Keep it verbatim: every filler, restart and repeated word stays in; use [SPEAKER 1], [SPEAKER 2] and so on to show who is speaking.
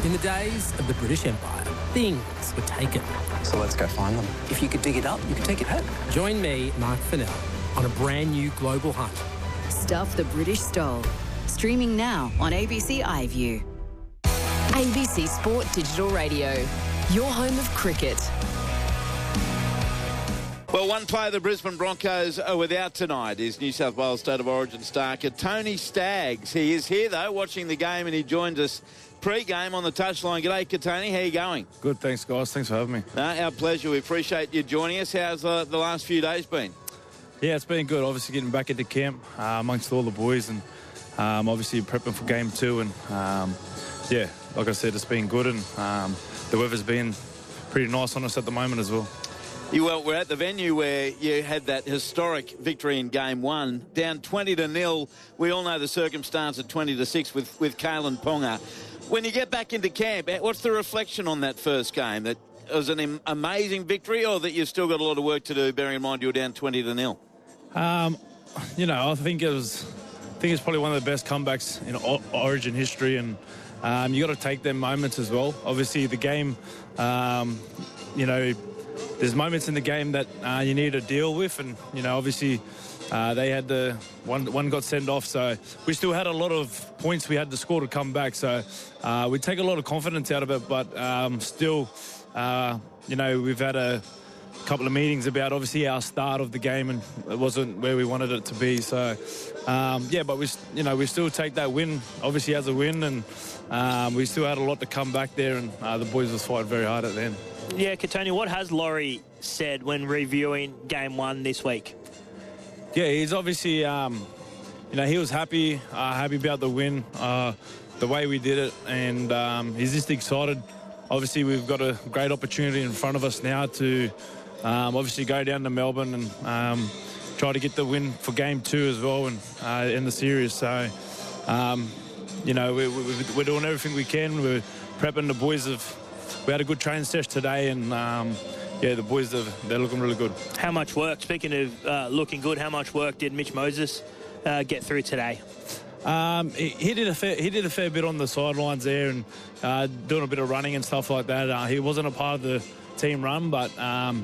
[SPEAKER 1] In the days of the British Empire, things were taken.
[SPEAKER 2] So let's go find them. If you could dig it up, you could take it home.
[SPEAKER 1] Join me, Mark Fennell, on a brand new global hunt.
[SPEAKER 3] Stuff the British Stole. Streaming now on A B C iView. A B C Sport Digital Radio. Your home of cricket.
[SPEAKER 4] Well, one player the Brisbane Broncos are without tonight is New South Wales State of Origin starker Tony Staggs. He is here, though, watching the game, and he joins us pre-game on the touchline. G'day, Katoni. How are you going?
[SPEAKER 5] Good, thanks, guys. Thanks for having me.
[SPEAKER 4] No, our pleasure. We appreciate you joining us. How's uh, the last few days been?
[SPEAKER 5] Yeah, it's been good. Obviously, getting back into camp uh, amongst all the boys, and um, obviously prepping for game two. And um, yeah, like I said, it's been good, and um, the weather's been pretty nice on us at the moment as well.
[SPEAKER 4] You, well, we're at the venue where you had that historic victory in game one, down twenty to nil. We all know the circumstance at twenty to six with, with Kalen Ponga. When you get back into camp, what's the reflection on that first game? That it was an amazing victory, or that you've still got a lot of work to do, bearing in mind you're down twenty to nil?
[SPEAKER 5] Um, you know, I think it was, I think it's probably one of the best comebacks in Origin history, and um, you got to take them moments as well. Obviously, the game, um, you know, there's moments in the game that uh, you need to deal with, and you know, obviously, uh, they had the one one got sent off, so we still had a lot of points we had to score to come back. So uh, we take a lot of confidence out of it, but um, still, uh, you know, we've had a couple of meetings about obviously our start of the game, and it wasn't where we wanted it to be. So um, yeah, but we, you know, we still take that win obviously as a win, and um, we still had a lot to come back there, and uh, the boys was fighting very hard at the end.
[SPEAKER 6] Yeah, Katoni, what has Laurie said when reviewing game one this week?
[SPEAKER 5] Yeah, he's obviously, um, you know, he was happy, uh, happy about the win, uh, the way we did it, and um, he's just excited. Obviously, we've got a great opportunity in front of us now to um, obviously go down to Melbourne and um, try to get the win for game two as well, and uh, in the series. So, um, you know, we, we, we're doing everything we can. We're prepping the boys of. We had a good training session today, and um, yeah, the boys, are, they're looking really good.
[SPEAKER 6] How much work, speaking of uh, looking good, how much work did Mitch Moses uh, get through today?
[SPEAKER 5] Um, he, he did a fair, he did a fair bit on the sidelines there, and uh, doing a bit of running and stuff like that. Uh, he wasn't a part of the team run, but um,